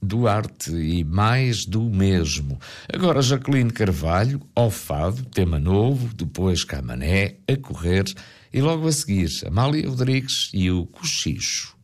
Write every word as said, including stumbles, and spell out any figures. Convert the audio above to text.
Duarte e Mais do Mesmo. Agora Jaqueline Carvalho, ao fado, tema novo, depois Camané, a correr, e logo a seguir Amália Rodrigues e o Cochicho.